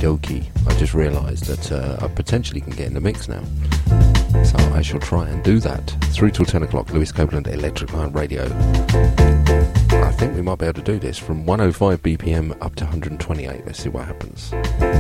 dokie. I just realised that I potentially can get in the mix now. So I shall try and do that. Through till 10 o'clock, Lewis Copeland, Electric Light Radio. I think we might be able to do this from 105 BPM up to 128. Let's see what happens.